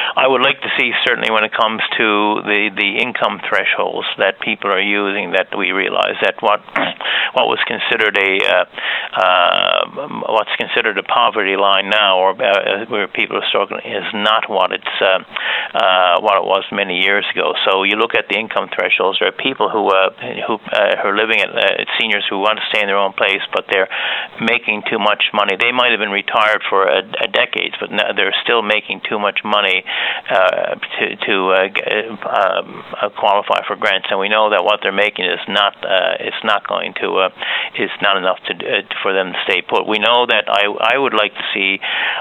I would like to see, certainly when it comes to the income thresholds that people are using, that we realize that what was considered what's considered a poverty line now, or where people are struggling, is not what it was many years ago. So you look at the income thresholds. There are people who are living at seniors who want to stay in their own place, but they're making too much money. They might have been retired for a decade, but now they're still making too much money to qualify for grants. And we know that what they're making is not going to is not enough for them to stay put. We know that I would like to see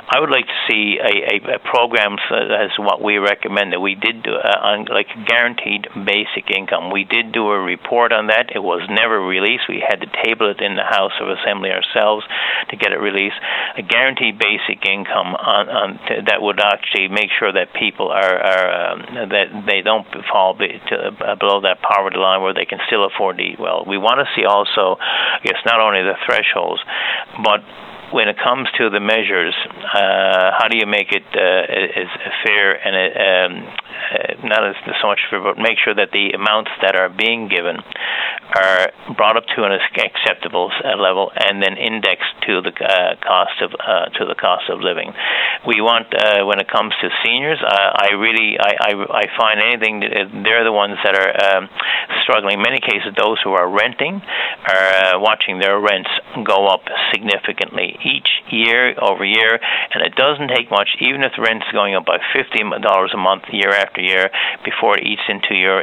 a program as what we recommend, that we did do on like guaranteed basic income. We did do a report on that. It was never released. We had to table it in the House of Assembly ourselves to get it released. A guaranteed basic income that would actually make sure that people are that they don't fall below that poverty line, where they can still afford to eat well. We want to see also, I guess, not only the thresholds, but when it comes to the measures, how do you make it as fair and not as so much fair, but make sure that the amounts that are being given are brought up to an acceptable level, and then indexed to the cost of living. We want, when it comes to seniors, I find anything they're the ones that are struggling. In many cases, those who are renting are watching their rents go up significantly each year over year, and it doesn't take much, even if the rent's going up by $50 a month year after year, before it eats into your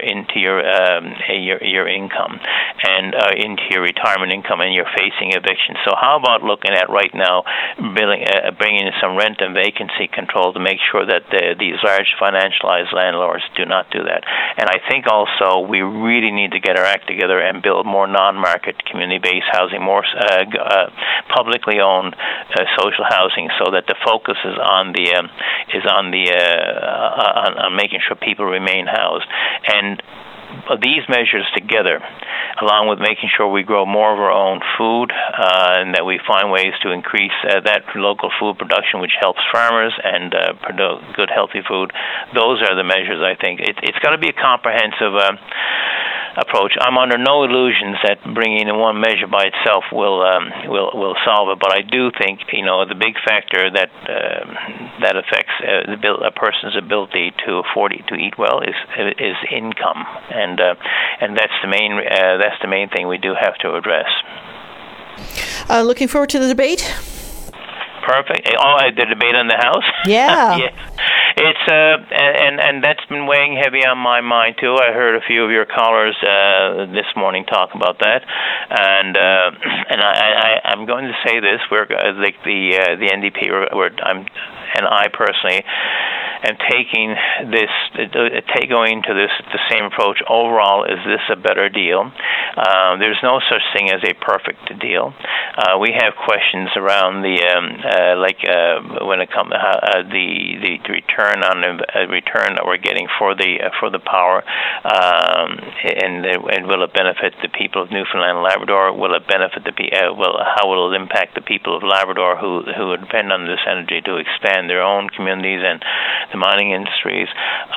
income and into your retirement income, and you're facing eviction. So how about looking at right now bringing in some rent and vacancy control to make sure that these large financialized landlords do not do that? And I think also we really need to get our act together and build more non-market community-based housing, more publicly owned social housing, so that the focus is on making sure people remain housed. And these measures together, along with making sure we grow more of our own food, and that we find ways to increase that local food production, which helps farmers and produce good, healthy food, those are the measures, I think. It's got to be a comprehensive approach. I'm under no illusions that bringing in one measure by itself will solve it, but I do think the big factor that affects a person's ability to afford to eat well is income, and that's the main thing we do have to address. Looking forward to the debate. Perfect. Oh, the debate in the House? Yeah. Yeah. It's and that's been weighing heavy on my mind too. I heard a few of your callers this morning talk about that, and I'm going to say this: we're like the NDP. I personally am going into this the same approach. Overall, is this a better deal? There's no such thing as a perfect deal. We have questions around the when it comes to the return on return that we're getting for the power, and will it benefit the people of Newfoundland and Labrador? Will it benefit how will it impact the people of Labrador who depend on this energy to expand their own communities and the mining industries?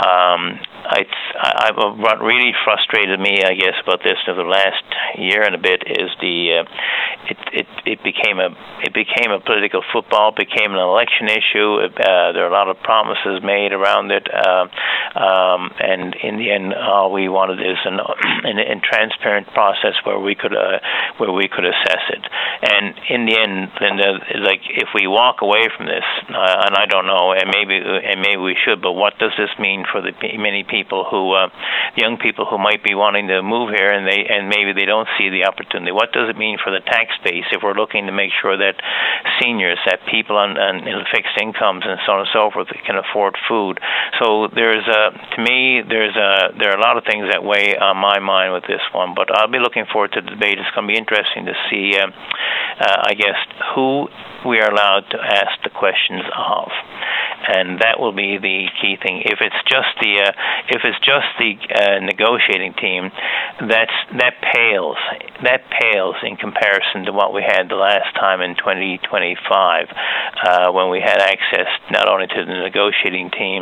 What really frustrated me, I guess, about this for the last year and a bit is it became a political football, became an election issue. There are a lot of promises made around it, and in the end, all we wanted is a transparent process where we could assess it. And in the end, like if we walk away from this, and I don't know, and maybe we should, but what does this mean for the many people who, young people who might be wanting to move here and maybe they don't see the opportunity? What does it mean for the tax base if we're looking to make sure that seniors, that people on fixed incomes and so on and so forth can afford food? So there are a lot of things that weigh on my mind with this one, but I'll be looking forward to the debate. It's going to be interesting to see, I guess, who we are allowed to ask the questions of, and that will be the key thing. If it's just the negotiating team, that pales in comparison to what we had the last time in 2025, when we had access not only to the negotiating team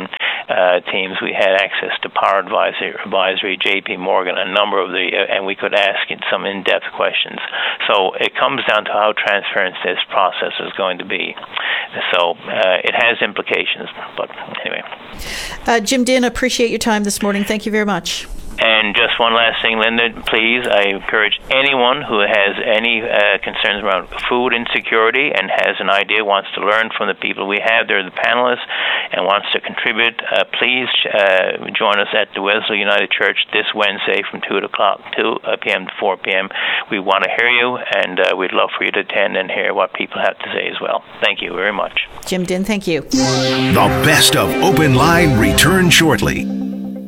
teams. We had access to Power Advisory, J.P. Morgan, a number of and we could ask it some in-depth questions. So it comes down to how transparent this process is going to be. So it has implications, but anyway. Jim Dinn, appreciate your time this morning. Thank you very much. And just one last thing, Linda, please, I encourage anyone who has any concerns around food insecurity and has an idea, wants to learn from the people we have there, the panelists, and wants to contribute, please join us at the Wesley United Church this Wednesday from 2 p.m. to 4 p.m. We want to hear you, and we'd love for you to attend and hear what people have to say as well. Thank you very much. Jim Dinn, thank you. The best of Open Line returns shortly.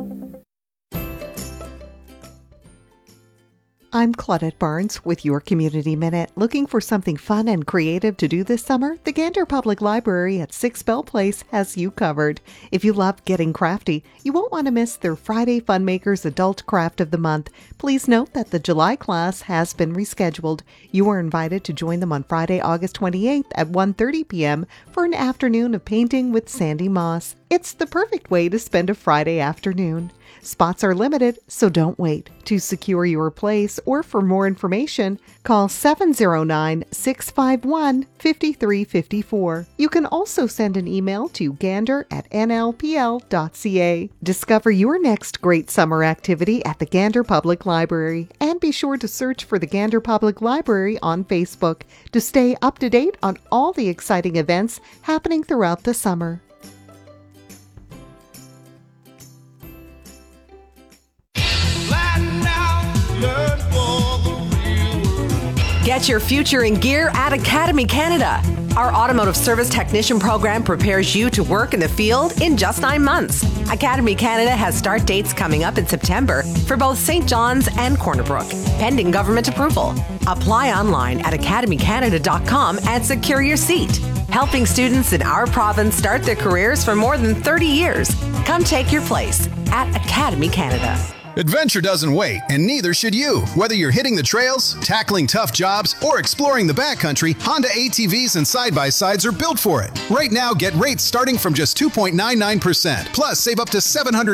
I'm Claudette Barnes with your Community Minute. Looking for something fun and creative to do this summer? The Gander Public Library at 6 Bell Place has you covered. If you love getting crafty, you won't want to miss their Friday Funmakers Adult Craft of the Month. Please note that the July class has been rescheduled. You are invited to join them on Friday, August 28th at 1:30 p.m. for an afternoon of painting with Sandy Moss. It's the perfect way to spend a Friday afternoon. Spots are limited, so don't wait. To secure your place or for more information, call 709-651-5354. You can also send an email to gander@nlpl.ca. Discover your next great summer activity at the Gander Public Library, and be sure to search for the Gander Public Library on Facebook to stay up to date on all the exciting events happening throughout the summer. Get your future in gear at Academy Canada. Our automotive service technician program prepares you to work in the field in just 9 months. Academy Canada has start dates coming up in September for both St. John's and Corner Brook, pending government approval. Apply online at academycanada.com and secure your seat. Helping students in our province start their careers for more than 30 years. Come take your place at Academy Canada. Adventure doesn't wait, and neither should you. Whether you're hitting the trails, tackling tough jobs, or exploring the backcountry, Honda ATVs and side-by-sides are built for it. Right now, get rates starting from just 2.99%. Plus, save up to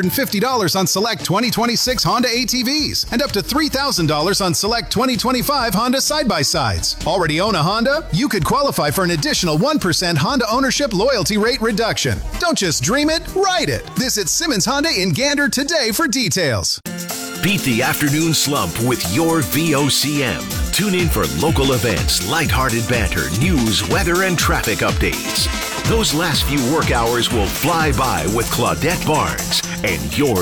$750 on select 2026 Honda ATVs and up to $3,000 on select 2025 Honda side-by-sides. Already own a Honda? You could qualify for an additional 1% Honda ownership loyalty rate reduction. Don't just dream it, ride it. Visit Simmons Honda in Gander today for details. Beat the afternoon slump with your VOCM. Tune in for local events, lighthearted banter, news, weather, and traffic updates. Those last few work hours will fly by with Claudette Barnes and your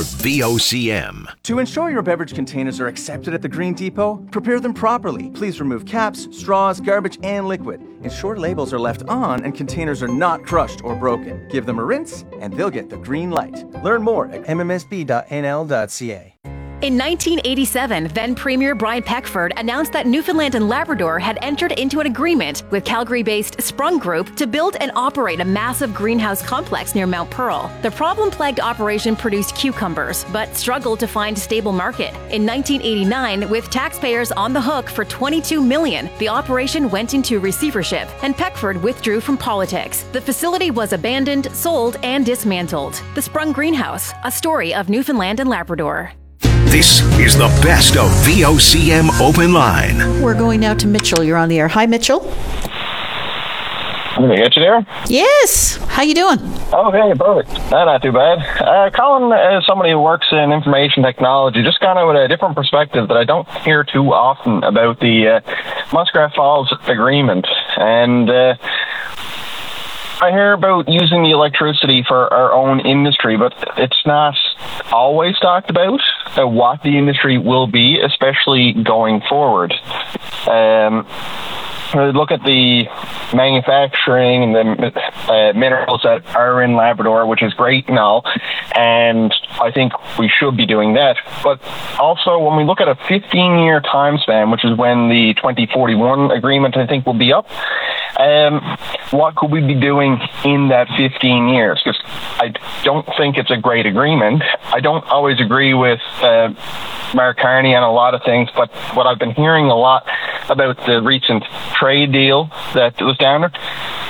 VOCM. To ensure your beverage containers are accepted at the Green Depot, prepare them properly. Please remove caps, straws, garbage, and liquid. Ensure labels are left on and containers are not crushed or broken. Give them a rinse and they'll get the green light. Learn more at mmsb.nl.ca. In 1987, then Premier Brian Peckford announced that Newfoundland and Labrador had entered into an agreement with Calgary-based Sprung Group to build and operate a massive greenhouse complex near Mount Pearl. The problem-plagued operation produced cucumbers, but struggled to find a stable market. In 1989, with taxpayers on the hook for $22 million, the operation went into receivership, and Peckford withdrew from politics. The facility was abandoned, sold, and dismantled. The Sprung Greenhouse, a story of Newfoundland and Labrador. This is the best of VOCM Open Line. We're going now to Mitchell. You're on the air. Hi, Mitchell. Did I get you there? Yes. How you doing? Okay, perfect. Not too bad. Colin, as somebody who works in information technology, just kind of with a different perspective that I don't hear too often about the Muskrat Falls Agreement. And I hear about using the electricity for our own industry, but it's not always talked about what the industry will be, especially going forward. Look at the manufacturing and the minerals that are in Labrador, which is great and all, and I think we should be doing that. But also, when we look at a 15-year time span, which is when the 2041 agreement, I think, will be up, what could we be doing in that 15 years? Because I don't think it's a great agreement. I don't always agree with Mark Carney on a lot of things, but what I've been hearing a lot about the recent trade deal that was down there,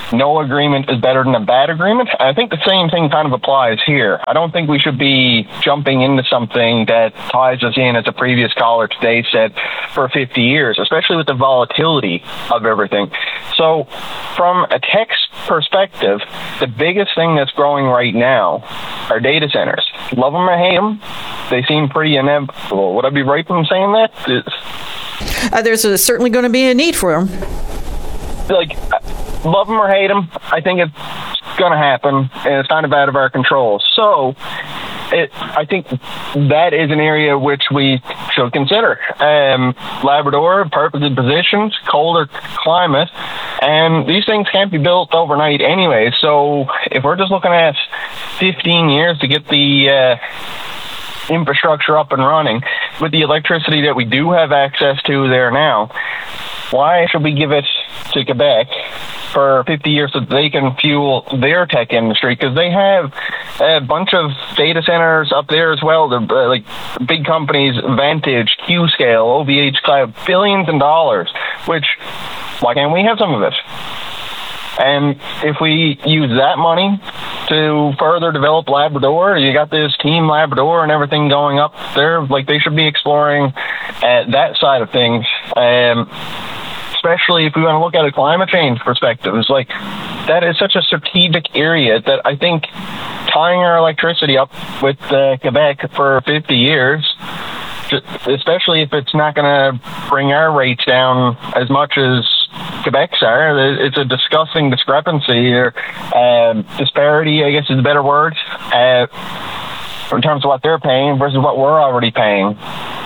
no agreement is better than a bad agreement. I think the same thing kind of applies here. I don't think we should be jumping into something that ties us in, as a previous caller today said, for 50 years, especially with the volatility of everything. So from a tech perspective, the biggest thing that's growing right now are data centers. Love them or hate them, they seem pretty inevitable. Would I be right in saying that? There's certainly going to be a need for them. Like, love them or hate them, I think it's going to happen, and it's kind of out of our control. So I think that is an area which we should consider. Labrador, perfectly positioned, colder climate, and these things can't be built overnight anyway. So if we're just looking at 15 years to get the infrastructure up and running with the electricity that we do have access to there now, why should we give it to Quebec for 50 years so that they can fuel their tech industry? Because they have a bunch of data centers up there as well. They're like big companies, Vantage, Qscale, OVH Cloud, billions in dollars, which, why can't we have some of it? And if we use that money to further develop Labrador, you got this Team Labrador and everything going up there, like they should be exploring that side of things. Especially if we want to look at a climate change perspective. It's like, that is such a strategic area that I think tying our electricity up with Quebec for 50 years, especially if it's not going to bring our rates down as much as Quebec's are, it's a disgusting discrepancy or disparity, I guess is a better word, in terms of what they're paying versus what we're already paying.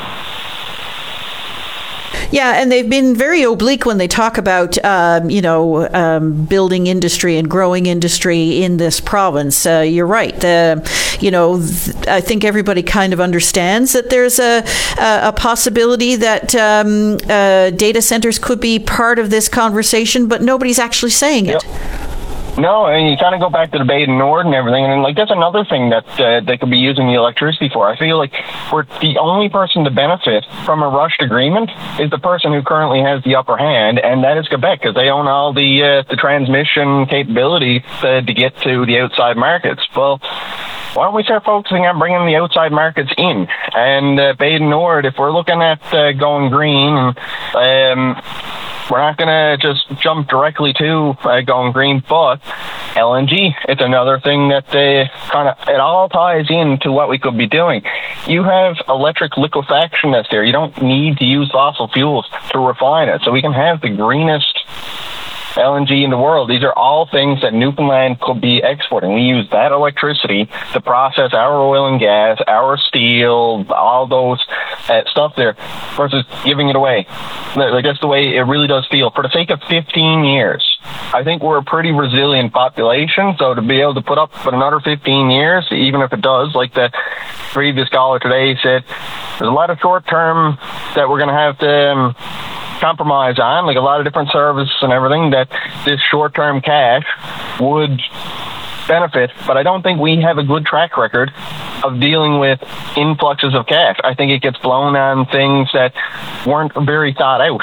Yeah, and they've been very oblique when they talk about, building industry and growing industry in this province. You're right. I think everybody kind of understands that there's a possibility that data centers could be part of this conversation, but nobody's actually saying it. No, and you kind of go back to the Bay of Nord and everything, and like that's another thing that they could be using the electricity for. I feel like we're the only person to benefit from a rushed agreement is the person who currently has the upper hand, and that is Quebec, because they own all the transmission capability to get to the outside markets. Well, why don't we start focusing on bringing the outside markets in? And Bay of Nord, if we're looking at going green, we're not going to just jump directly to going green, but LNG, it's another thing that it all ties into what we could be doing. You have electric liquefaction that's there. You don't need to use fossil fuels to refine it. So we can have the greenest LNG in the world. These are all things that Newfoundland could be exporting. We use that electricity to process our oil and gas, our steel, all those stuff there, versus giving it away. Like, that's the way it really does feel. For the sake of 15 years, I think we're a pretty resilient population, so to be able to put up for another 15 years, even if it does, like the previous caller today said, there's a lot of short-term that we're going to have to compromise on, like a lot of different services and everything, that this short-term cash would benefit, but I don't think we have a good track record of dealing with influxes of cash. I think it gets blown on things that weren't very thought out.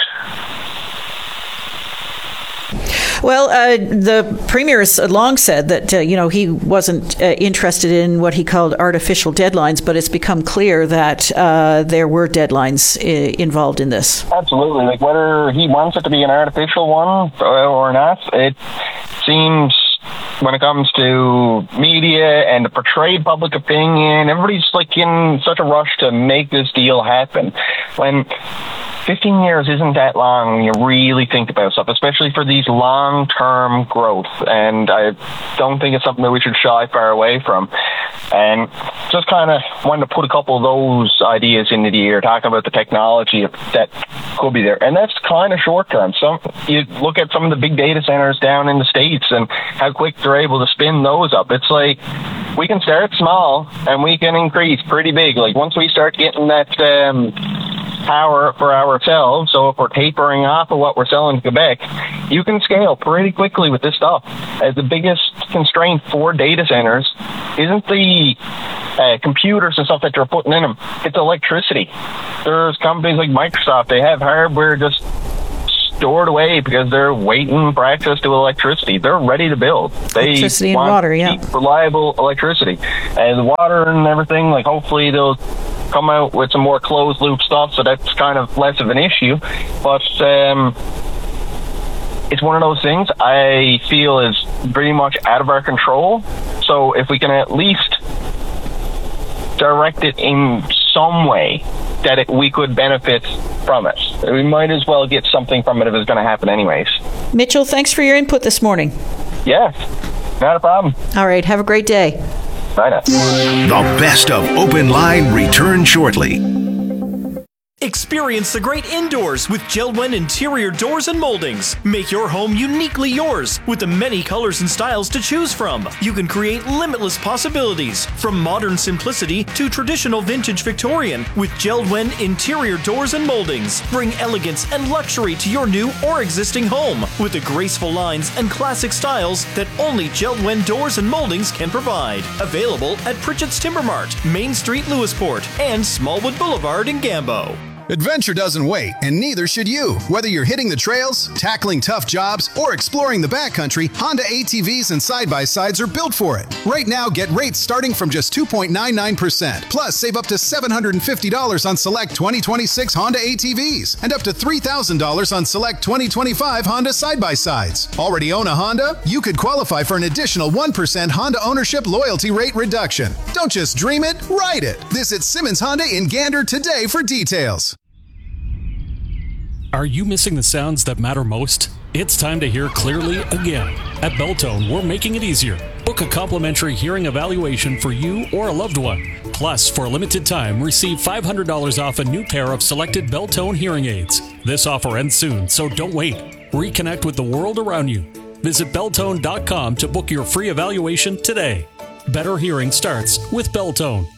Well, the Premier has long said that, he wasn't interested in what he called artificial deadlines, but it's become clear that there were deadlines involved in this. Absolutely. Like, whether he wants it to be an artificial one or not, it seems, when it comes to media and the portrayed public opinion, everybody's like in such a rush to make this deal happen. When 15 years isn't that long when you really think about stuff, especially for these long-term growth. And I don't think it's something that we should shy far away from. And just kind of wanted to put a couple of those ideas into the air, talking about the technology that could be there. And that's kind of short-term. You look at some of the big data centers down in the States and how quick they're able to spin those up. It's like, we can start small and we can increase pretty big. Like, once we start getting that power for ourselves, so if we're tapering off of what we're selling to Quebec, you can scale pretty quickly with this stuff. The biggest constraint for data centers isn't the computers and stuff that you're putting in them, it's electricity. There's companies like Microsoft, they have hardware just stored away because they're waiting for access to electricity. They're ready to build. They electricity and want water, cheap, reliable electricity. And the water and everything, like hopefully they'll come out with some more closed loop stuff, so that's kind of less of an issue. But it's one of those things I feel is pretty much out of our control. So if we can at least direct it in some way that we could benefit from it, we might as well get something from it if it's going to happen anyways. Mitchell, thanks for your input this morning. Yeah, not a problem. All right, have a great day. Bye now. The best of Open Line returns shortly. Experience the great indoors with JELD-WEN interior doors and moldings. Make your home uniquely yours with the many colors and styles to choose from. You can create limitless possibilities from modern simplicity to traditional vintage Victorian with JELD-WEN interior doors and moldings. Bring elegance and luxury to your new or existing home with the graceful lines and classic styles that only JELD-WEN doors and moldings can provide. Available at Pritchett's Timber Mart, Main Street, Lewisport, and Smallwood Boulevard in Gambo. Adventure doesn't wait, and neither should you. Whether you're hitting the trails, tackling tough jobs, or exploring the backcountry, Honda ATVs and side-by-sides are built for it. Right now, get rates starting from just 2.99%. Plus, save up to $750 on select 2026 Honda ATVs and up to $3,000 on select 2025 Honda side-by-sides. Already own a Honda? You could qualify for an additional 1% Honda ownership loyalty rate reduction. Don't just dream it, ride it. Visit Simmons Honda in Gander today for details. Are you missing the sounds that matter most? It's time to hear clearly again. At Beltone, we're making it easier. Book a complimentary hearing evaluation for you or a loved one. Plus, for a limited time, receive $500 off a new pair of selected Beltone hearing aids. This offer ends soon, so don't wait. Reconnect with the world around you. Visit Beltone.com to book your free evaluation today. Better hearing starts with Beltone.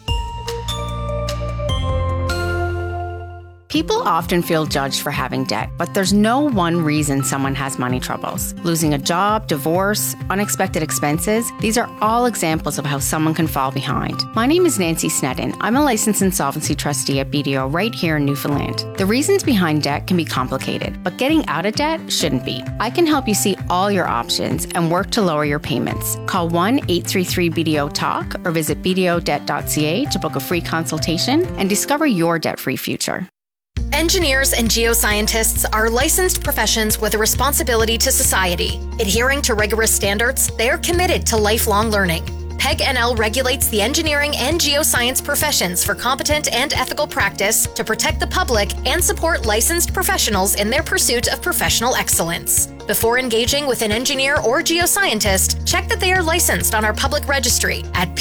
People often feel judged for having debt, but there's no one reason someone has money troubles. Losing a job, divorce, unexpected expenses, these are all examples of how someone can fall behind. My name is Nancy Sneddon. I'm a licensed insolvency trustee at BDO right here in Newfoundland. The reasons behind debt can be complicated, but getting out of debt shouldn't be. I can help you see all your options and work to lower your payments. Call 1-833-BDO-TALK or visit bdodebt.ca to book a free consultation and discover your debt-free future. Engineers and geoscientists are licensed professions with a responsibility to society. Adhering to rigorous standards, they are committed to lifelong learning. PEG-NL regulates the engineering and geoscience professions for competent and ethical practice to protect the public and support licensed professionals in their pursuit of professional excellence. Before engaging with an engineer or geoscientist, check that they are licensed on our public registry at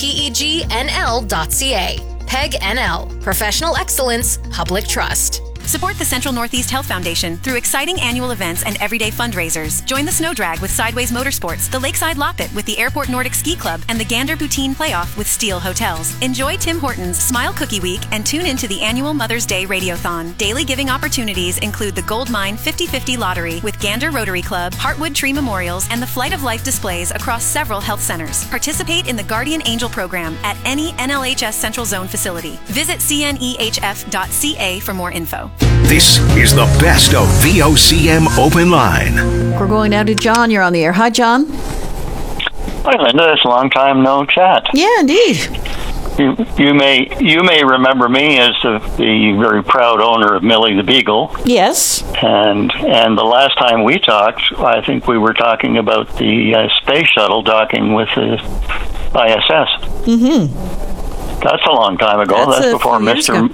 pegnl.ca. PEG-NL, Professional Excellence, Public Trust. Support the Central Northeast Health Foundation through exciting annual events and everyday fundraisers. Join the Snow Drag with Sideways Motorsports, the Lakeside Loppet with the Airport Nordic Ski Club, and the Gander Poutine Playoff with Steel Hotels. Enjoy Tim Hortons Smile Cookie Week and tune into the annual Mother's Day Radiothon. Daily giving opportunities include the Gold Mine 50/50 Lottery with Gander Rotary Club, Heartwood Tree Memorials, and the Flight of Life displays across several health centers. Participate in the Guardian Angel program at any NLHS Central Zone facility. Visit cnehf.ca for more info. This is the best of VOCM Open Line. We're going now to John. You're on the air. Hi, John. Hi, Linda. It's a long time no chat. Yeah, indeed. You may remember me as the very proud owner of Millie the Beagle. Yes. And the last time we talked, I think we were talking about the space shuttle docking with the ISS. Mm-hmm. That's a long time ago. That's before Mr.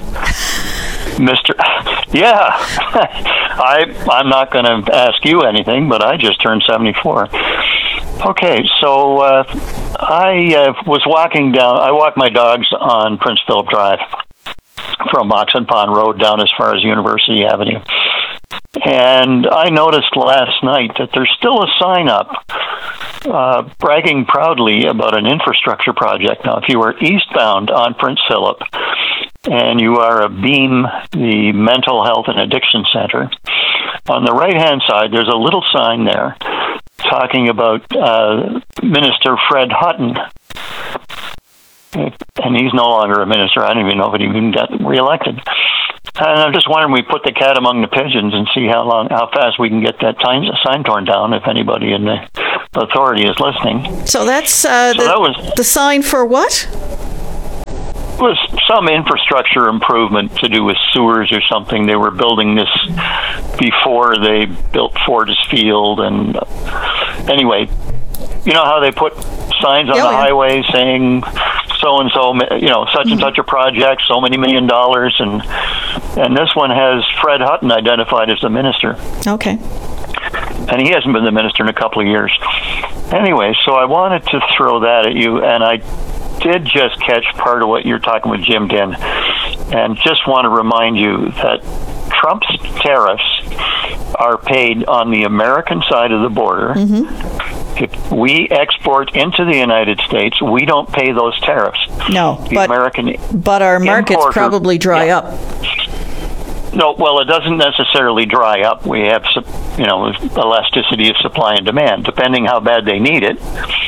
Yeah. I'm not going to ask you anything, but I just turned 74. Okay, so I was walking down. I walk my dogs on Prince Philip Drive from Moxon Pond Road down as far as University Avenue. And I noticed last night that there's still a sign up bragging proudly about an infrastructure project. Now, if you are eastbound on Prince Philip and you are a BEAM, the Mental Health and Addiction Center, on the right-hand side, there's a little sign there talking about Minister Fred Hutton. And he's no longer a minister. I don't even know if he even got reelected. And I'm just wondering, we put the cat among the pigeons and see how fast we can get that sign torn down, if anybody in the authority is listening. So that's the sign for what? It was some infrastructure improvement to do with sewers or something. They were building this before they built Fortis Field. And anyway, you know how they put signs on the highway saying so-and-so, such and such a project, so many $1 million, and this one has Fred Hutton identified as the minister. Okay. And he hasn't been the minister in a couple of years. Anyway, so I wanted to throw that at you, and I did just catch part of what you're talking with Jim Dinn, and just want to remind you that Trump's tariffs are paid on the American side of the border. Mm-hmm. If we export into the United States, we don't pay those tariffs. No, but our markets probably dry up. No, well, it doesn't necessarily dry up. We have, elasticity of supply and demand. Depending how bad they need it,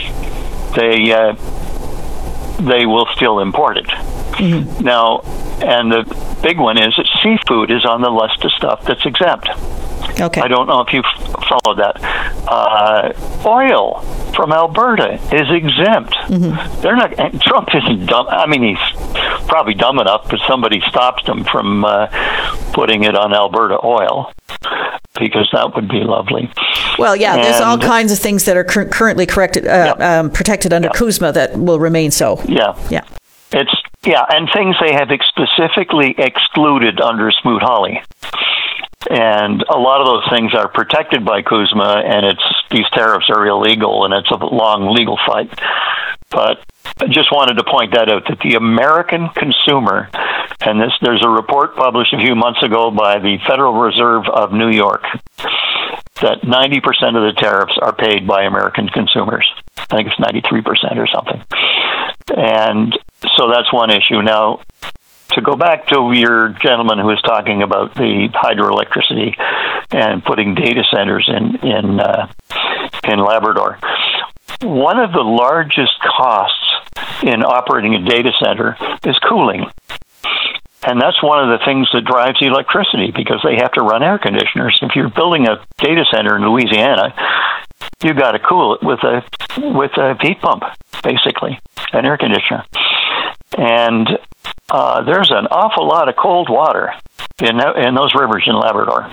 they will still import it. Mm-hmm. Now, and the big one is that seafood is on the list of stuff that's exempt. Okay. I don't know if you followed that. Oil from Alberta is exempt. Mm-hmm. They're not. Trump isn't dumb. I mean, he's probably dumb enough, but somebody stops them from putting it on Alberta oil, because that would be lovely. Well, yeah, there's all kinds of things that are currently protected under CUSMA that will remain so. Yeah. And things they have specifically excluded under Smoot-Hawley. And a lot of those things are protected by CUSMA, and these tariffs are illegal, and it's a long legal fight. But I just wanted to point that out, that the American consumer, and there's a report published a few months ago by the Federal Reserve of New York, that 90% of the tariffs are paid by American consumers. I think it's 93% or something. And so that's one issue. Now, to go back to your gentleman who was talking about the hydroelectricity and putting data centers in Labrador, one of the largest costs in operating a data center is cooling. And that's one of the things that drives the electricity, because they have to run air conditioners. If you're building a data center in Louisiana, you've got to cool it with a heat pump, basically, an air conditioner. And there's an awful lot of cold water in those rivers in Labrador.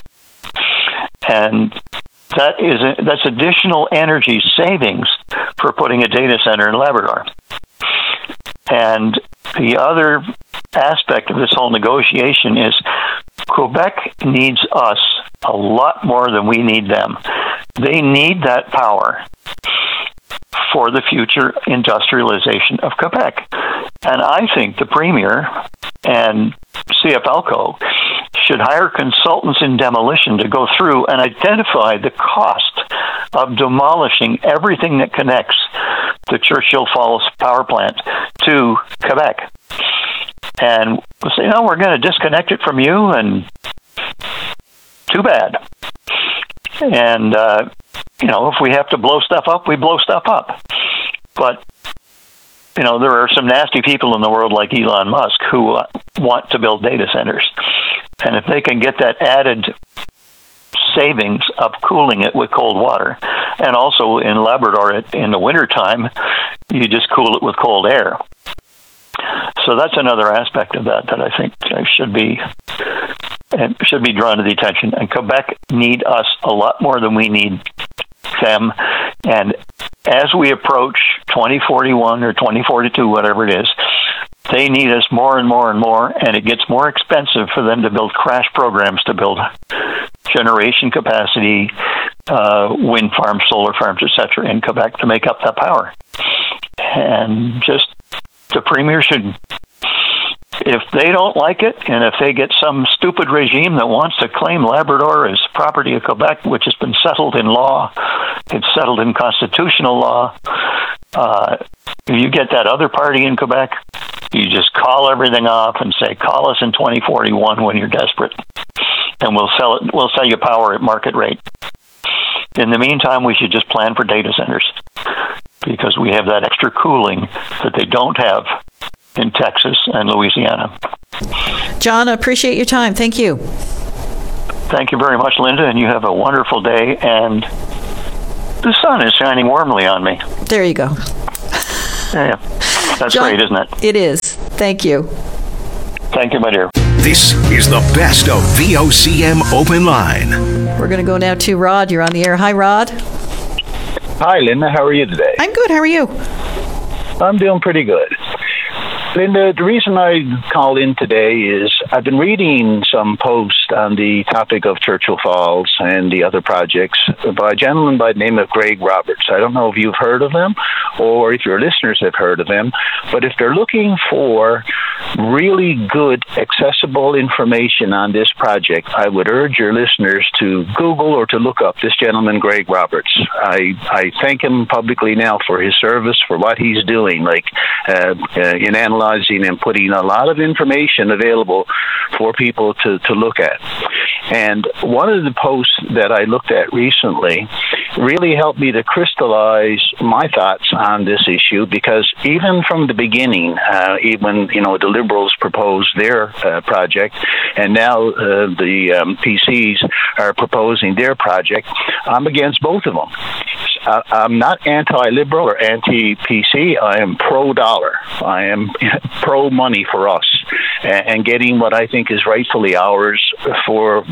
And that's additional energy savings for putting a data center in Labrador. And the other aspect of this whole negotiation is Quebec needs us a lot more than we need them. They need that power for the future industrialization of Quebec. And I think the Premier and CFLCO should hire consultants in demolition to go through and identify the cost of demolishing everything that connects the Churchill Falls power plant to Quebec. And we'll say, no, we're going to disconnect it from you, and too bad. And, if we have to blow stuff up, we blow stuff up. But, there are some nasty people in the world like Elon Musk who want to build data centers. And if they can get that added savings of cooling it with cold water, and also in Labrador in the wintertime, you just cool it with cold air. So that's another aspect of that I think should be drawn to the attention. And Quebec need us a lot more than we need them. And as we approach 2041 or 2042, whatever it is, they need us more and more and more, and it gets more expensive for them to build crash programs to build generation capacity, wind farms, solar farms, etc. in Quebec to make up that power. And just the Premier should, if they don't like it, and if they get some stupid regime that wants to claim Labrador as property of Quebec, which has been settled in law, it's settled in constitutional law, if you get that other party in Quebec, you just call everything off and say, call us in 2041 when you're desperate, and we'll sell you power at market rate. In the meantime, we should just plan for data centers, because we have that extra cooling that they don't have in Texas and Louisiana. John, I appreciate your time. Thank you. Thank you very much, Linda, and you have a wonderful day. And the sun is shining warmly on me. There you go. Yeah, that's John, great, isn't it? It is. Thank you. Thank you, my dear. This is the best of VOCM Open Line. We're going to go now to Rod. You're on the air. Hi, Rod. Hi, Linda. How are you today? I'm good. How are you? I'm doing pretty good. Linda, the reason I called in today is I've been reading some posts on the topic of Churchill Falls and the other projects by a gentleman by the name of Greg Roberts. I don't know if you've heard of him or if your listeners have heard of him, but if they're looking for really good, accessible information on this project, I would urge your listeners to Google or to look up this gentleman, Greg Roberts. I thank him publicly now for his service, for what he's doing, in analyzing and putting a lot of information available for people to look at. And one of the posts that I looked at recently really helped me to crystallize my thoughts on this issue, because even from the beginning, even the Liberals proposed their project, and now the PCs are proposing their project, I'm against both of them. I'm not anti-liberal or anti-PC. I am pro-dollar. I am pro-money for us and getting what I think is rightfully ours for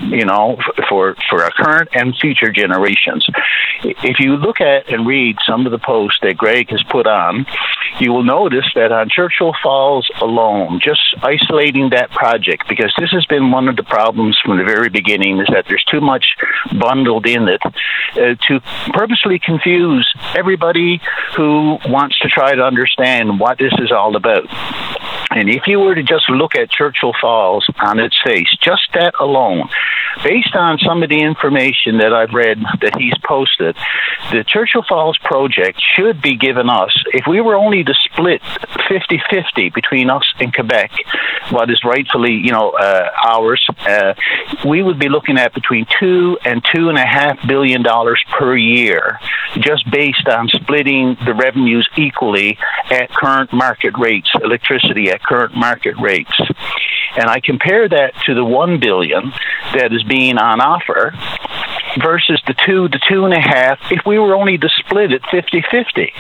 our current and future generations. If you look at and read some of the posts that Greg has put on, you will notice that on Churchill Falls alone, just isolating that project, because this has been one of the problems from the very beginning, is that there's too much bundled in it to purposely confuse everybody who wants to try to understand what this is all about. And if you were to just look at Churchill Falls on its face, just that alone, based on some of the information that I've read that he's posted, the Churchill Falls project should be given us, if we were only to split 50-50 between us and Quebec, what is rightfully, ours, we would be looking at between $2 and $2.5 billion per year, just based on splitting the revenues equally at current market rates, electricity at current market rates. And I compare that to the $1 billion that is being on offer versus the 2 to 2.5 if we were only to split it 50-50.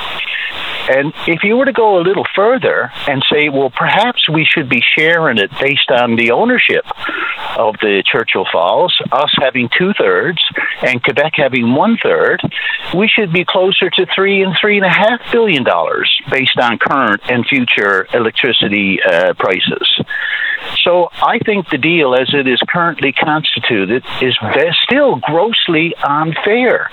And if you were to go a little further and say, well, perhaps we should be sharing it based on the ownership of the Churchill Falls, us having 2/3 and Quebec having 1/3, we should be closer to $3 and $3.5 billion based on current and future electricity prices. So I think the deal as it is currently constituted is still grossly unfair.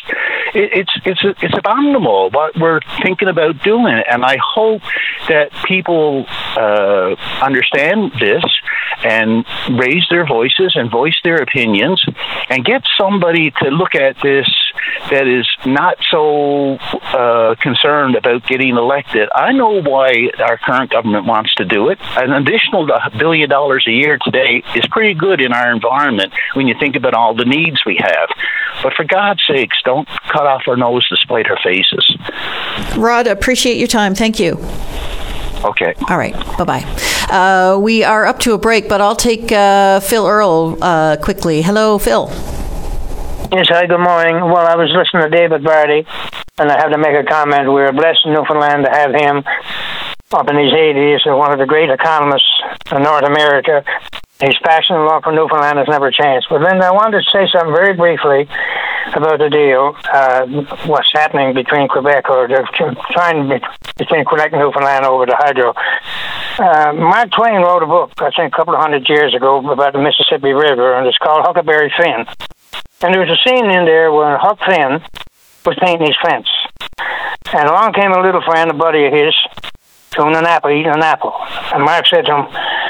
It's abominable what we're thinking about doing, and I hope that people understand this and raise their voices and voice their opinions and get somebody to look at this that is not so concerned about getting elected. I know why our current government wants to do it. An additional $1 billion a year today is pretty good in our environment when you think about all the needs we have. But for God's sakes, don't cut off our nose to spite our faces. Rod, appreciate your time. Thank you. Okay. All right. Bye-bye. We are up to a break, but I'll take Phil Earle quickly. Hello, Phil. Yes, hi, good morning. Well, I was listening to David Barty, and I have to make a comment. We're blessed in Newfoundland to have him up in his 80s, one of the great economists in North America. His passion and love for Newfoundland has never changed. But then I wanted to say something very briefly about the deal, what's happening between Quebec, or they're trying between Quebec and Newfoundland over the hydro. Mark Twain wrote a book, I think a couple of 100 years ago, about the Mississippi River, and it's called Huckleberry Finn. And there was a scene in there where Huck Finn was painting his fence. And along came a little friend, a buddy of his, chewing an apple, eating an apple. And Mark said to him,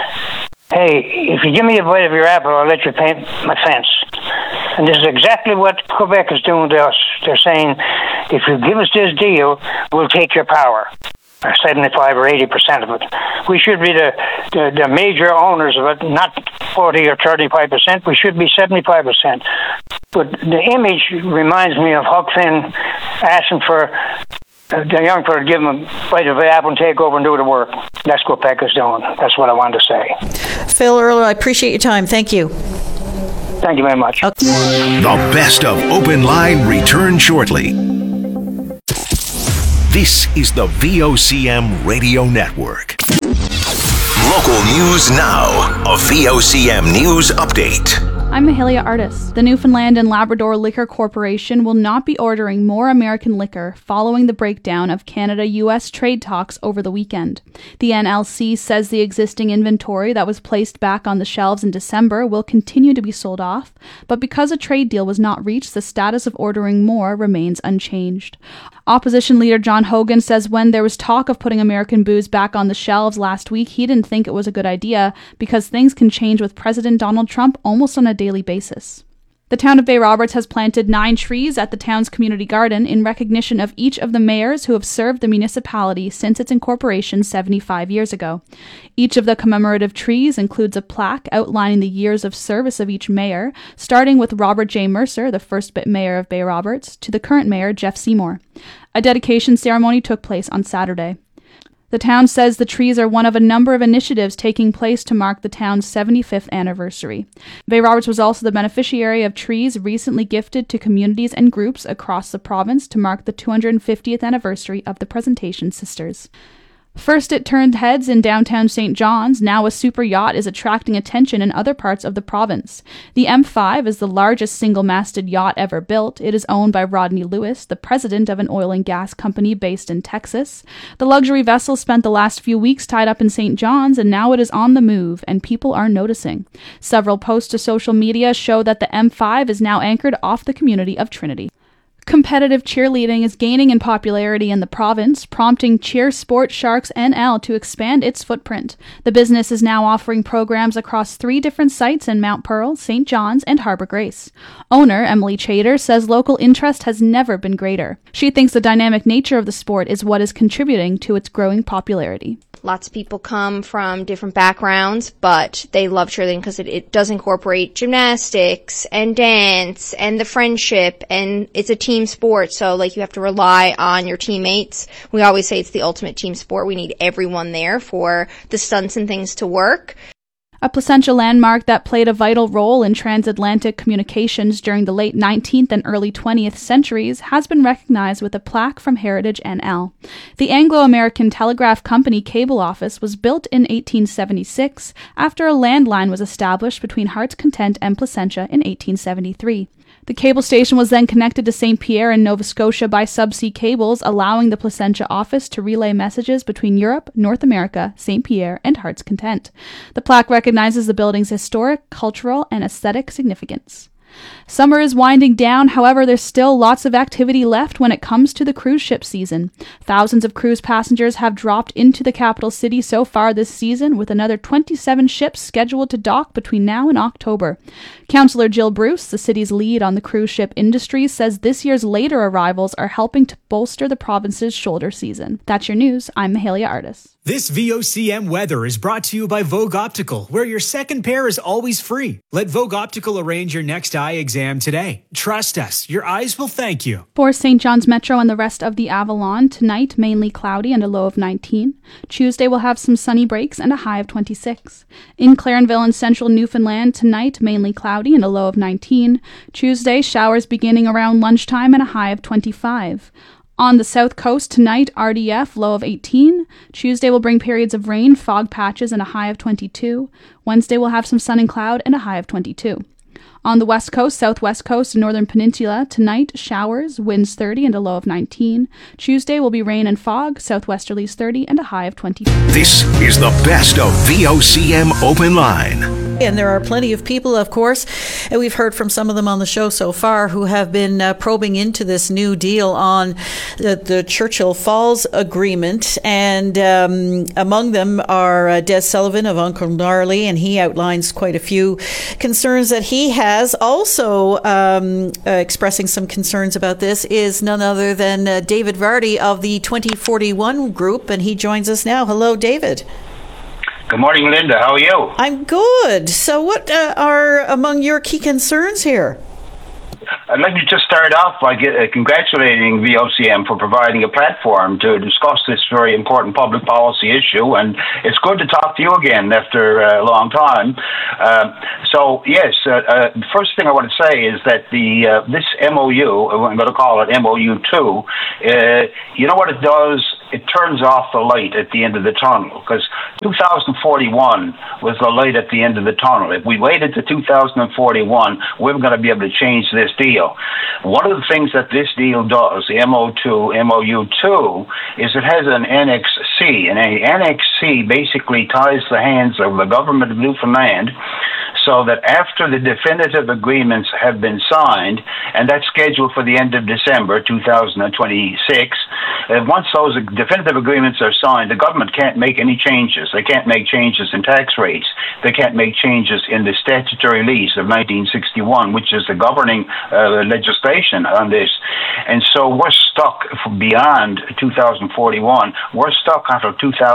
"Hey, if you give me a bite of your apple, I'll let you paint my fence." And this is exactly what Quebec is doing to us. They're saying, if you give us this deal, we'll take your power. 75 or 80% of it. We should be the major owners of it, not 40 or 35%. We should be 75%. But the image reminds me of Huck Finn asking for the young fella to give him a bite of the apple and take over and do the work. That's what Quebec is doing. That's what I wanted to say. Phil Earle, I appreciate your time. Thank you. Thank you very much. The best of Open Line returns shortly. This is the VOCM Radio Network. Local news now. A VOCM news update. I'm Mahalia Artis. The Newfoundland and Labrador Liquor Corporation will not be ordering more American liquor following the breakdown of Canada-US trade talks over the weekend. The NLC says the existing inventory that was placed back on the shelves in December will continue to be sold off, but because a trade deal was not reached, the status of ordering more remains unchanged. Opposition leader John Hogan says when there was talk of putting American booze back on the shelves last week, he didn't think it was a good idea because things can change with President Donald Trump almost on a daily basis. The town of Bay Roberts has planted 9 trees at the town's community garden in recognition of each of the mayors who have served the municipality since its incorporation 75 years ago. Each of the commemorative trees includes a plaque outlining the years of service of each mayor, starting with Robert J. Mercer, the first mayor of Bay Roberts, to the current mayor, Jeff Seymour. A dedication ceremony took place on Saturday. The town says the trees are one of a number of initiatives taking place to mark the town's 75th anniversary. Bay Roberts was also the beneficiary of trees recently gifted to communities and groups across the province to mark the 250th anniversary of the Presentation Sisters. First, it turned heads in downtown St. John's. Now a super yacht is attracting attention in other parts of the province. The M5 is the largest single-masted yacht ever built. It is owned by Rodney Lewis, the president of an oil and gas company based in Texas. The luxury vessel spent the last few weeks tied up in St. John's, and now it is on the move, and people are noticing. Several posts to social media show that the M5 is now anchored off the community of Trinity. Competitive cheerleading is gaining in popularity in the province, prompting Cheer Sport Sharks NL to expand its footprint. The business is now offering programs across 3 different sites in Mount Pearl, St. John's, and Harbour Grace. Owner Emily Chater says local interest has never been greater. She thinks the dynamic nature of the sport is what is contributing to its growing popularity. Lots of people come from different backgrounds, but they love cheerleading because it does incorporate gymnastics and dance and the friendship, and it's a team sport, so you have to rely on your teammates. We always say it's the ultimate team sport. We need everyone there for the stunts and things to work. A Placentia landmark that played a vital role in transatlantic communications during the late 19th and early 20th centuries has been recognized with a plaque from Heritage NL. The Anglo-American Telegraph Company cable office was built in 1876 after a landline was established between Heart's Content and Placentia in 1873. The cable station was then connected to St. Pierre in Nova Scotia by subsea cables, allowing the Placentia office to relay messages between Europe, North America, St. Pierre, and Heart's Content. The plaque recognizes the building's historic, cultural, and aesthetic significance. Summer is winding down, however, there's still lots of activity left when it comes to the cruise ship season. Thousands of cruise passengers have dropped into the capital city so far this season, with another 27 ships scheduled to dock between now and October. Councillor Jill Bruce, the city's lead on the cruise ship industry, says this year's later arrivals are helping to bolster the province's shoulder season. That's your news. I'm Mahalia Artis. This VOCM weather is brought to you by Vogue Optical, where your second pair is always free. Let Vogue Optical arrange your next eye exam today. Trust us, your eyes will thank you. For St. John's Metro and the rest of the Avalon, tonight mainly cloudy and a low of 19. Tuesday will have some sunny breaks and a high of 26. In Clarenville and central Newfoundland, tonight mainly cloudy and a low of 19. Tuesday, showers beginning around lunchtime and a high of 25. On the south coast tonight, RDF, low of 18. Tuesday will bring periods of rain, fog patches, and a high of 22. Wednesday will have some sun and cloud and a high of 22. On the west coast, southwest coast, and northern peninsula, tonight, showers, winds 30 and a low of 19. Tuesday will be rain and fog, southwesterlies 30 and a high of 20. This is the best of VOCM Open Line. And there are plenty of people, of course, and we've heard from some of them on the show so far, who have been probing into this new deal on the Churchill Falls Agreement. And among them are Des Sullivan of Uncle Gnarly, and he outlines quite a few concerns that he has. Also expressing some concerns about this is none other than David Vardy of the 2041 group, and he joins us now. Hello, David. Good morning, Linda. How are you? I'm good. So what are among your key concerns here? I'd like to just start off by congratulating VOCM for providing a platform to discuss this very important public policy issue, and it's good to talk to you again after a long time. The first thing I want to say is that this MOU, I'm going to call it MOU 2, you know what it does? It turns off the light at the end of the tunnel, because 2041 was the light at the end of the tunnel. If we waited to 2041, we're going to be able to change this deal. One of the things that this deal does, the MOU 2, is it has an Annex C, and an Annex C basically ties the hands of the government of Newfoundland so that after the definitive agreements have been signed, and that's scheduled for the end of December 2026, once those definitive agreements are signed, the government can't make any changes. They can't make changes in tax rates. They can't make changes in the statutory lease of 1961, which is the governing legislation on this. And so we're stuck beyond 2041. We're stuck until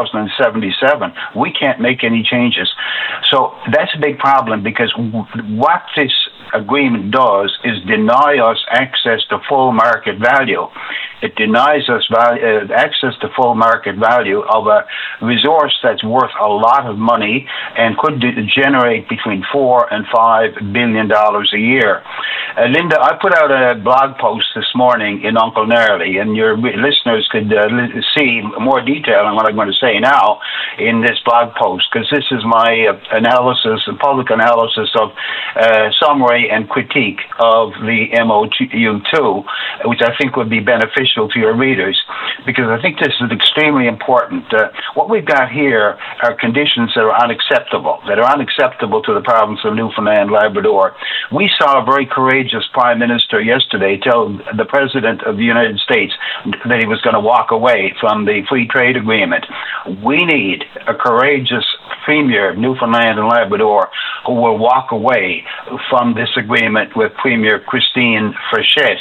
2077. We can't make any changes. So that's a big problem, because what this agreement does is deny us access to full market value. It denies us access to full market value of a resource that's worth a lot of money and could generate between $4 and $5 billion a year. Linda, I put out a blog post this morning in Uncle Gnarly, and your listeners could see more detail on what I'm going to say now in this blog post, because this is my analysis, public analysis of summary and critique of the MOU 2, which I think would be beneficial to your readers, because I think this is extremely important. What we've got here are conditions that are unacceptable to the province of Newfoundland, Labrador. We saw a very courageous Prime Minister yesterday tell the President of the United States that he was going to walk away from the free trade agreement. We need a courageous Premier of Newfoundland and Labrador who will walk away from this agreement with Premier Christine Frechette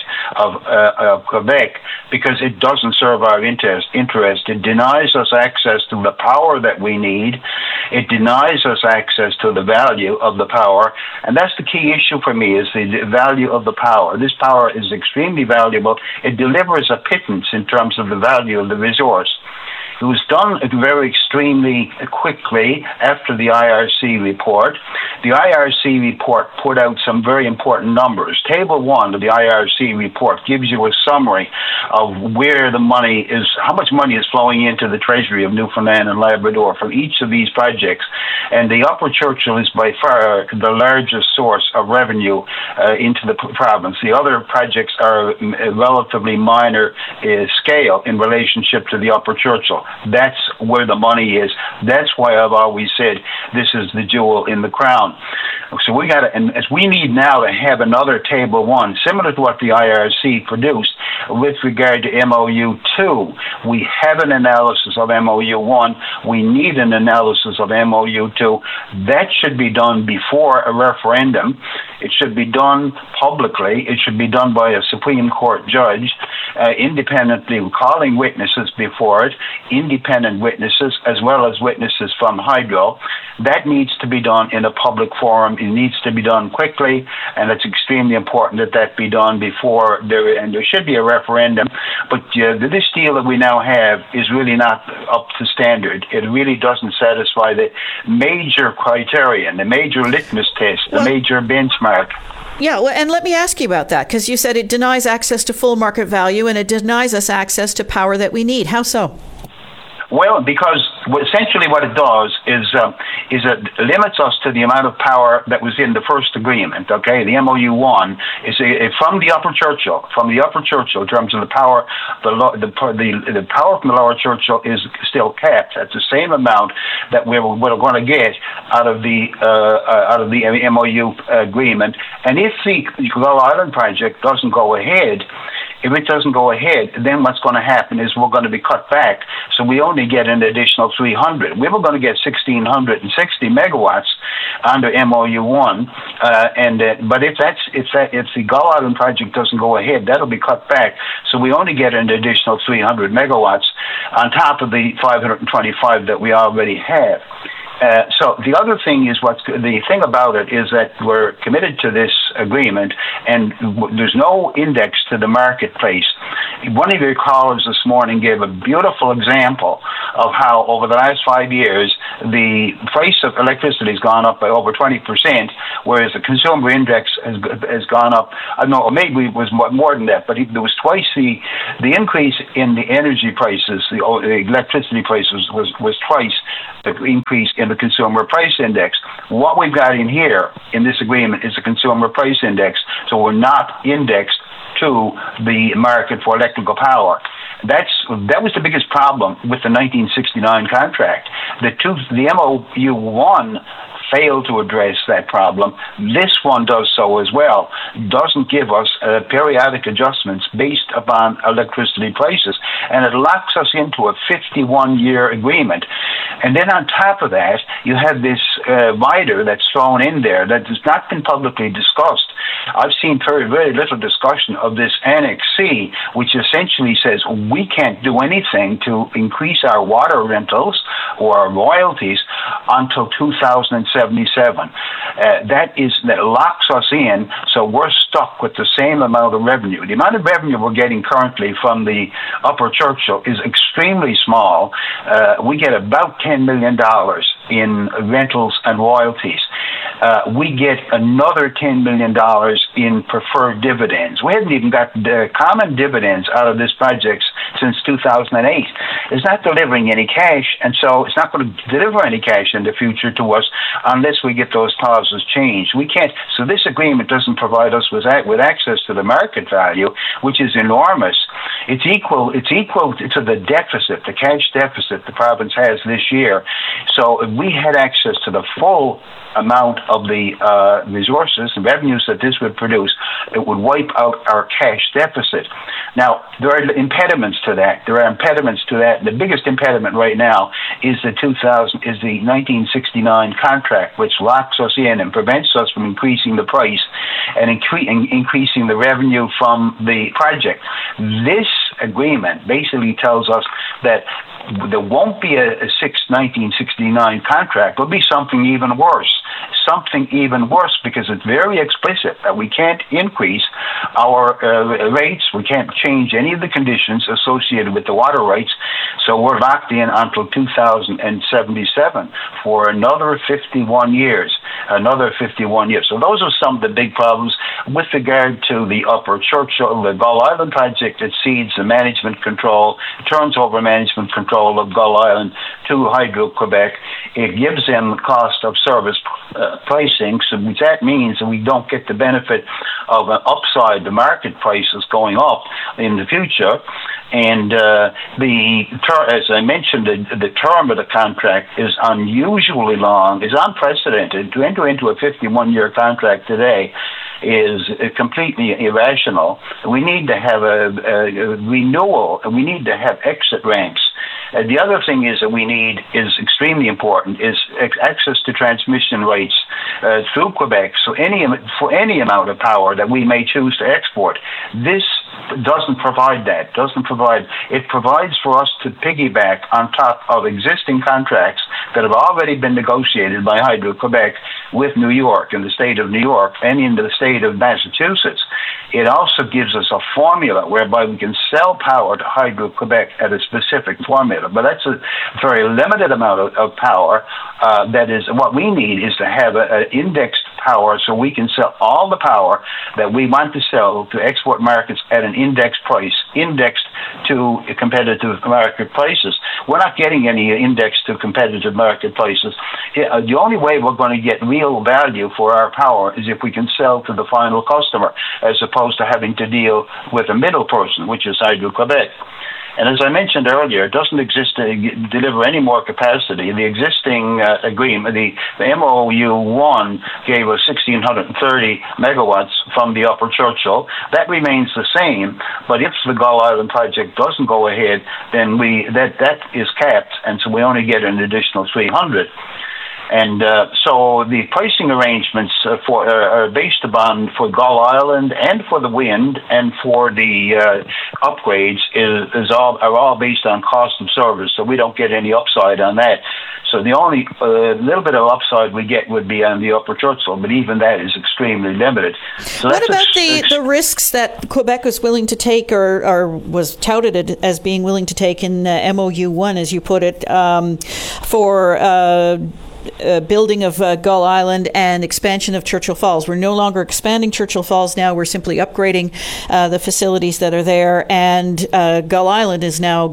of Quebec, because it doesn't serve our interest. It denies us access to the power that we need. It denies us access to the value of the power. And that's the key issue for me, is the value of the power. This power is extremely valuable. It delivers a pittance in terms of the value of the resource. It was done very extremely quickly after the IRC report. The IRC report put out some very important numbers. Table 1 of the IRC report gives you a summary of where the money is, how much money is flowing into the Treasury of Newfoundland and Labrador from each of these projects. And the Upper Churchill is by far the largest source of revenue into the province. The other projects are a relatively minor scale in relationship to the Upper Churchill. That's where the money is. That's why I've always said this is the jewel in the crown. So we need now to have another Table 1, similar to what the IRC produced with regard to MOU 2. We have an analysis of MOU 1. We need an analysis of MOU 2. That should be done before a referendum. It should be done publicly. It should be done by a Supreme Court judge, independently, calling witnesses before it, independent witnesses, as well as witnesses from Hydro. That needs to be done in a public forum. It needs to be done quickly, and it's extremely important that that be done before there should be a referendum. But this deal that we now have is really not up to standard. It really doesn't satisfy the major criterion, the major litmus test, the major benchmark. Yeah, well, and let me ask you about that, because you said it denies access to full market value and it denies us access to power that we need. How so? Well, because essentially what it does is it limits us to the amount of power that was in the first agreement. Okay, the MOU 1 is from the Upper Churchill. In terms of the power, the power from the Lower Churchill is still capped at the same amount that we're going to get out of the MOU agreement. And if the Gull Island project doesn't go ahead, if it doesn't go ahead, then what's going to happen is we're going to be cut back. So we only get an additional 300. We were going to get 1,660 megawatts under MOU 1, but if the Gull Island project doesn't go ahead, that'll be cut back. So we only get an additional 300 megawatts on top of the 525 that we already have. So the other thing is the thing about it is that we're committed to this agreement, and there's no index to the marketplace. One of your callers this morning gave a beautiful example of how over the last 5 years the price of electricity has gone up by over 20%, whereas the consumer index has gone up. I don't know, maybe it was more than that, but there was twice the increase in the energy prices. The electricity prices was twice the increase in the consumer price index. What we've got in here in this agreement is the consumer price index, so we're not indexed to the market for electrical power. That was the biggest problem with the 1969 contract. The MOU-1 failed to address that problem. This one does so as well. Doesn't give us periodic adjustments based upon electricity prices, and it locks us into a 51-year agreement. And then on top of that, you have this rider that's thrown in there that has not been publicly discussed. I've seen very, very little discussion of this Annex C, which essentially says we can't do anything to increase our water rentals or our royalties until 2077. That locks us in, so we're stuck with the same amount of revenue. The amount of revenue we're getting currently from the Upper Churchill is extremely small. We get about $10 million in rentals and royalties. We get another $10 million in preferred dividends. We haven't even got the common dividends out of this project since 2008. It's not delivering any cash, and so it's not going to deliver any cash in the future to us unless we get those clauses changed. We can't. So this agreement doesn't provide us with access to the market value, which is enormous. It's equal to the deficit, the cash deficit the province has this year. So if we had access to the full amount of the resources and revenues that this would produce, it would wipe out our cash deficit. Now, there are impediments to that. The biggest impediment right now is the 1969 contract, which locks us in and prevents us from increasing the price and increasing the revenue from the project. This agreement basically tells us that there won't be a 1969 contract. There'll be something even worse. Because it's very explicit that we can't increase our rates. We can't change any of the conditions associated with the water rights. So we're locked in until 2077 for another 51 years. So those are some of the big problems with regard to the Upper Churchill. The Gull Island project. It cedes the management control, turns over management control of Gull Island to Hydro-Quebec. It gives them cost of service pricing, so that means that we don't get the benefit of an upside, the market prices going up in the future. And as I mentioned, the term of the contract is unusually long, is unprecedented. To enter into a 51-year contract today is completely irrational. We need to have a renewal, and we need to have exit ramps. The other thing is that we need is extremely important is access to transmission rights through Quebec. So for any amount of power that we may choose to export, this doesn't provide that. It provides for us to piggyback on top of existing contracts that have already been negotiated by Hydro-Quebec with New York, in the state of New York, and in the state of Massachusetts. It also gives us a formula whereby we can sell power to Hydro-Quebec at a specific formula, but that's a very limited amount of power. That is, what we need is to have an indexed power so we can sell all the power that we want to sell to export markets at an indexed price, indexed to competitive market prices. We're not getting any indexed to competitive market prices. The only way we're going to get real value for our power is if we can sell to the final customer, as opposed to having to deal with a middle person, which is Hydro-Quebec. And as I mentioned earlier, it doesn't exist to deliver any more capacity. The existing agreement, the MOU-1 gave us 1,630 megawatts from the Upper Churchill. That remains the same, but if the Gull Island project doesn't go ahead, then that is capped, and so we only get an additional 300. And so the pricing arrangements are based upon for Gull Island and for the wind and for the upgrades are all based on cost of service. So we don't get any upside on that. So the only little bit of upside we get would be on the Upper Churchill, but even that is extremely limited. So what about the risks that Quebec was willing to take or was touted as being willing to take in MOU 1, as you put it, for building of Gull Island and expansion of Churchill Falls? We're no longer expanding Churchill Falls now. We're simply upgrading the facilities that are there. And Gull Island is now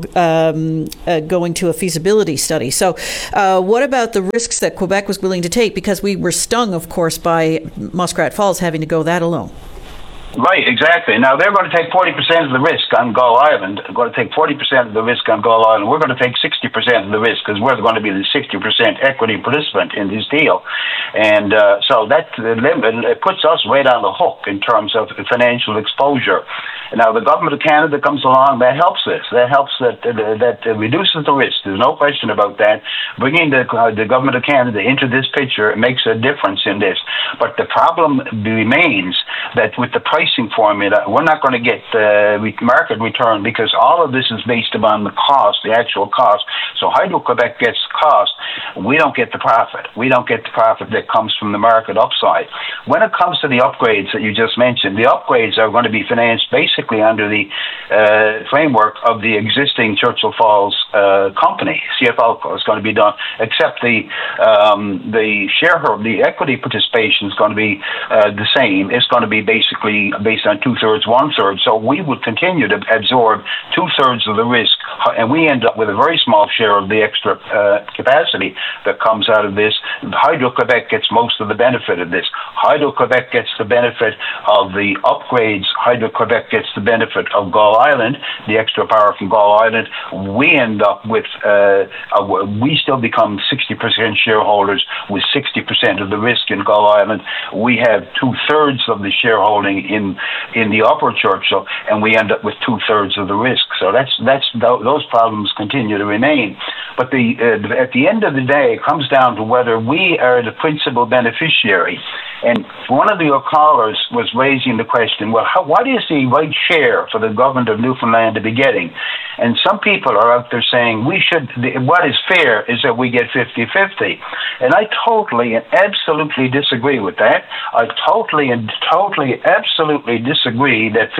going to a feasibility study. So what about the risks that Quebec was willing to take? Because we were stung, of course, by Muskrat Falls having to go that alone. Right, exactly. Now, they're going to take 40% of the risk on Gull Island. They're going to take 40% of the risk on Gull Island. We're going to take 60% of the risk because we're going to be the 60% equity participant in this deal. And so that it puts us right on the hook in terms of financial exposure. Now, the government of Canada comes along. That helps us. That helps that reduces the risk. There's no question about that. Bringing the government of Canada into this picture makes a difference in this. But the problem remains that with the pricing formula, we're not going to get market return because all of this is based upon the cost, the actual cost. So Hydro-Quebec gets cost. We don't get the profit. We don't get the profit that comes from the market upside. When it comes to the upgrades that you just mentioned, the upgrades are going to be financed basically under the framework of the existing Churchill Falls company. CFL is going to be done, except the shareholder, the equity participation is going to be the same. It's going to be basically based on 2/3, 1/3. So we would continue to absorb 2/3 of the risk, and we end up with a very small share of the extra capacity that comes out of this. Hydro-Quebec gets most of the benefit of this. Hydro-Quebec gets the benefit of the upgrades. Hydro-Quebec gets the benefit of Gull Island, the extra power from Gull Island. We end up with, we still become 60% shareholders with 60% of the risk in Gull Island. We have 2/3 of the shareholding in the Upper Churchill, and we end up with 2/3 of the risk. So those problems continue to remain. But at the end of the day, it comes down to whether we are the principal beneficiary. And one of your callers was raising the question, well, what is the right share for the government of Newfoundland to be getting? And some people are out there saying what is fair is that we get 50-50. And I totally and absolutely disagree with that. I totally absolutely disagree that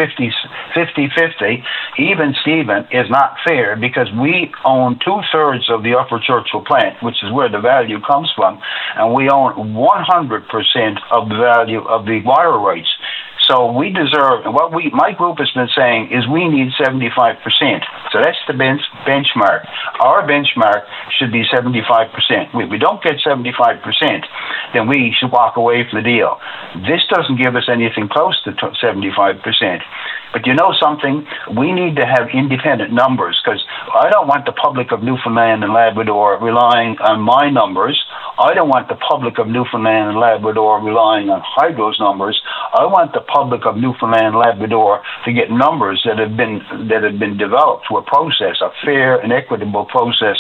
50-50, even Steven, is not fair because we own 2/3 of the Upper Churchill plant, which is where the value comes from, and we own 100% of the value of the water rights. So we deserve, and my group has been saying is we need 75%. So that's the benchmark. Our benchmark should be 75%. If we don't get 75%, then we should walk away from the deal. This doesn't give us anything close to 75%. But you know something? We need to have independent numbers because I don't want the public of Newfoundland and Labrador relying on my numbers. I don't want the public of Newfoundland and Labrador relying on Hydro's numbers. I want the public of Newfoundland and Labrador to get numbers that have been developed through a process, a fair and equitable process,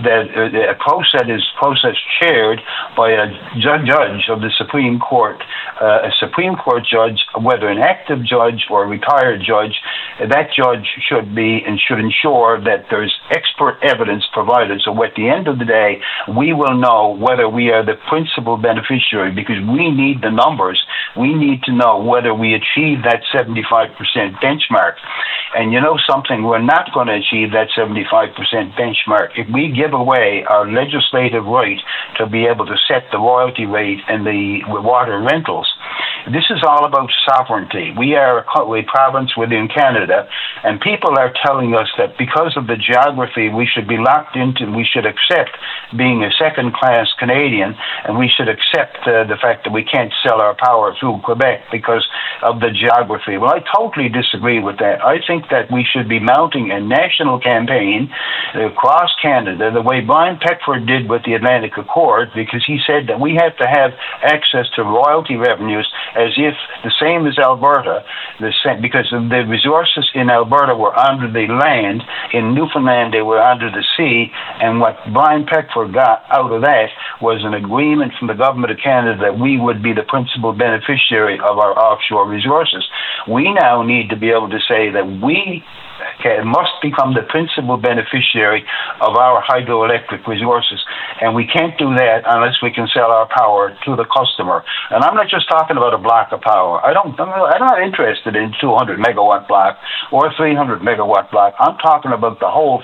a process chaired by a judge of the Supreme Court, a Supreme Court judge, whether an active judge or a retired judge. That judge should ensure that there's expert evidence provided. So at the end of the day, we will know whether we are the principal beneficiary because we need the numbers. We need to know whether we achieve that 75% benchmark. And you know something? We're not going to achieve that 75% benchmark if we give away our legislative right to be able to set the royalty rate and the water rentals. This is all about sovereignty. We are a province within Canada, and people are telling us that because of the geography, we should be locked into, we should accept being a second-class Canadian, and we should accept the fact that we can't sell our power through Quebec because of the geography. Well, I totally disagree with that. I think that we should be mounting a national campaign across Canada, the way Brian Peckford did with the Atlantic Accord, because he said that we have to have access to royalty revenues as if the same as Alberta, because the resources in Alberta were under the land, in Newfoundland they were under the sea, and what Brian Peckford got out of that was an agreement from the government of Canada that we would be the principal beneficiary of our offshore resources. We now need to be able to say that we must become the principal beneficiary of our hydroelectric resources, and we can't do that unless we can sell our power to the customer. And I'm not just talking about a block of power. I'm not interested in 200 megawatt block or 300 megawatt block. I'm talking about the whole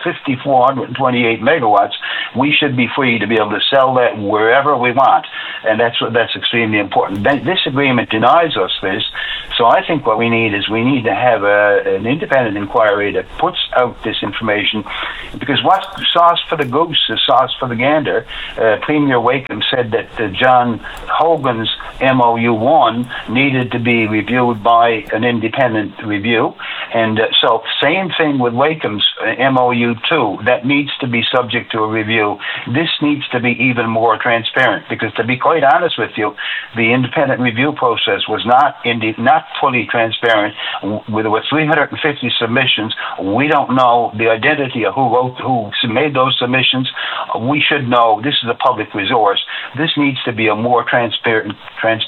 5,428 megawatts. We should be free to be able to sell that wherever we want, and that's extremely important. This agreement denies us this, so I think what we need is to have an independent inquiry that puts out this information, because what's sauce for the goose is sauce for the gander. Premier Wakeham said that John Hogan's MOU 1 needed to be reviewed by an independent review, and so same thing with Wakeham's MOU 2, that needs to be subject to a review. This needs to be even more transparent, because to be quite honest with you, the independent review process was not fully transparent. With 350 submissions, we don't know the identity of who made those submissions. We should know. This is a public resource. This needs to be a more transparent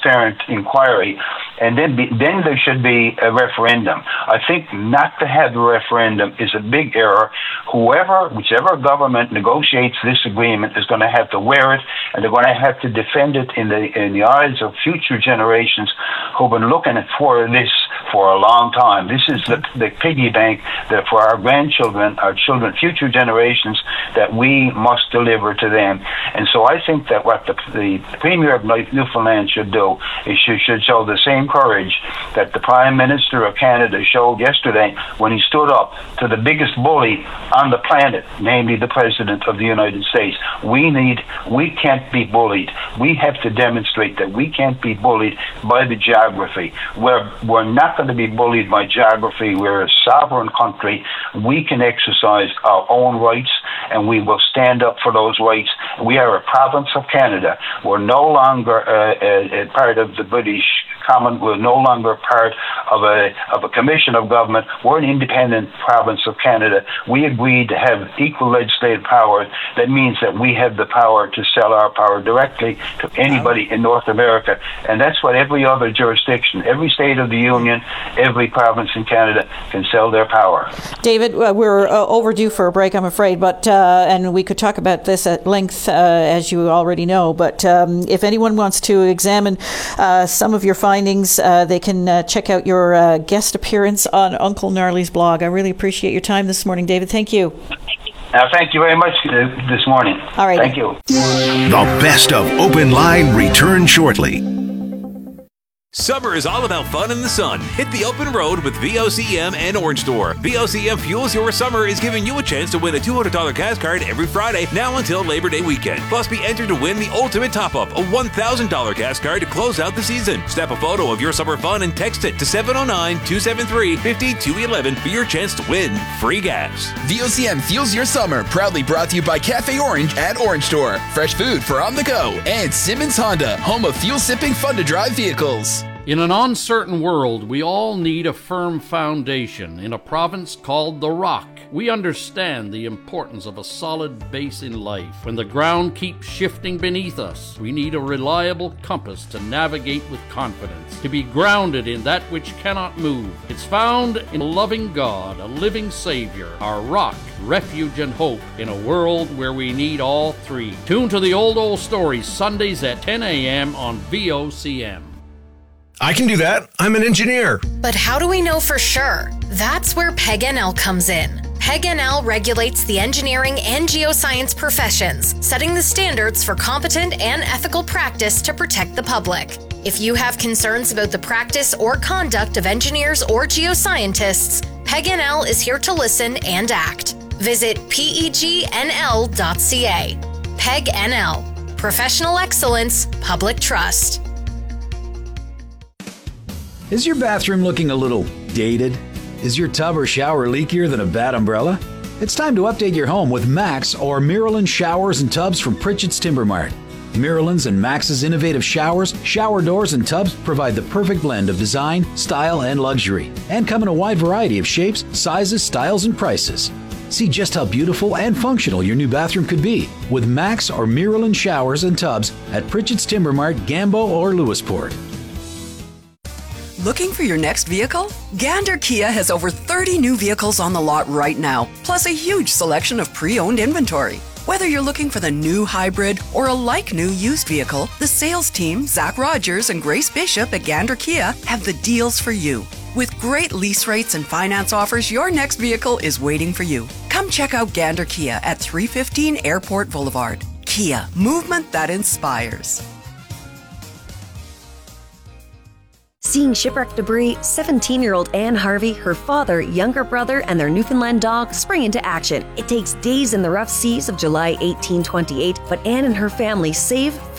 inquiry, and then there should be a referendum. I think not to have a referendum is a big error. Whichever government negotiates this agreement is going to have to wear it, and they're going to have to defend it in the eyes of future generations who've been looking for this for a long time. This is the piggy bank that for our grandchildren, our children, future generations, that we must deliver to them. And so I think that what the Premier of Newfoundland should do is should show the same courage that the Prime Minister of Canada showed yesterday when he stood up to the biggest bully on the planet, namely the President of the United States. We can't be bullied. We have to demonstrate that we can't be bullied by the geography. We're not going to be bullied by geography. We're a sovereign country. We can exercise our own rights, and we will stand up for those rights. We are a province of Canada. We're no longer a part of the British Common. We're no longer part of a commission of government. We're an independent province of Canada. We agreed to have equal legislative power. That means that we have the power to sell our power directly to anybody in North America, and that's what every other jurisdiction, every state of the Union, every province in Canada can sell their power. David, we're overdue for a break, I'm afraid, but and we could talk about this at length, as you already know, but if anyone wants to examine some of your findings, they can check out your guest appearance on Uncle Gnarly's blog. I really appreciate your time this morning, David. Thank you. Thank you very much this morning. All right. Thank you. The best of Open Line returns shortly. Summer is all about fun in the sun. Hit the open road with VOCM and Orange Store. VOCM Fuels Your Summer is giving you a chance to win a $200 gas card every Friday, now until Labor Day weekend. Plus, be entered to win the ultimate top-up, a $1,000 gas card to close out the season. Snap a photo of your summer fun and text it to 709-273-5211 for your chance to win free gas. VOCM Fuels Your Summer, proudly brought to you by Cafe Orange at Orange Store. Fresh food for on the go. And Simmons Honda, home of fuel-sipping, fun-to-drive vehicles. In an uncertain world, we all need a firm foundation. In a province called The Rock, we understand the importance of a solid base in life. When the ground keeps shifting beneath us, we need a reliable compass to navigate with confidence, to be grounded in that which cannot move. It's found in a loving God, a living Savior, our rock, refuge, and hope in a world where we need all three. Tune to the Old Stories, Sundays at 10 a.m. on VOCM. I can do that. I'm an engineer. But how do we know for sure? That's where PEG-NL comes in. PEG-NL regulates the engineering and geoscience professions, setting the standards for competent and ethical practice to protect the public. If you have concerns about the practice or conduct of engineers or geoscientists, PEG-NL is here to listen and act. Visit PEGNL.ca. PEG-NL. Professional excellence, public trust. Is your bathroom looking a little dated? Is your tub or shower leakier than a bad umbrella? It's time to update your home with Max or Miralyn showers and tubs from Pritchett's Timber Mart. Miralin's and Max's innovative showers, shower doors, and tubs provide the perfect blend of design, style, and luxury, and come in a wide variety of shapes, sizes, styles, and prices. See just how beautiful and functional your new bathroom could be with Max or Miralin showers and tubs at Pritchett's Timber Mart, Gambo, or Lewisport. Looking for your next vehicle? Gander Kia has over 30 new vehicles on the lot right now, plus a huge selection of pre-owned inventory. Whether you're looking for the new hybrid or a like-new used vehicle, the sales team, Zach Rogers and Grace Bishop at Gander Kia, have the deals for you. With great lease rates and finance offers, your next vehicle is waiting for you. Come check out Gander Kia at 315 Airport Boulevard. Kia, movement that inspires. Seeing shipwreck debris, 17-year-old Anne Harvey, her father, younger brother, and their Newfoundland dog spring into action. It takes days in the rough seas of July 1828, but Anne and her family save